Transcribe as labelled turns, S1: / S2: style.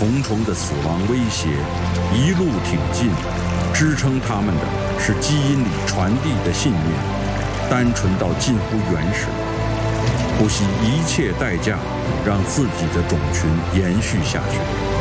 S1: 重重的死亡威胁，一路挺进，支撑他们的是基因里传递的信念，单纯到近乎原始，不惜一切代价让自己的种群延续下去。